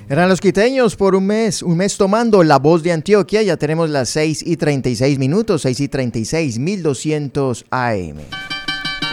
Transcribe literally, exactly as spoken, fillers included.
Eran los quiteños por un mes, un mes tomando La Voz de Antioquia. Ya tenemos las seis y treinta y seis minutos, seis y treinta y seis, mil doscientos A M.